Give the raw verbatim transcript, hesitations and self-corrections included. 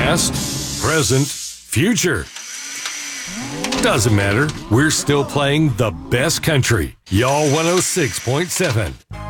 Past, present, future. Doesn't matter. We're still playing the best country. Y'all one oh six point seven.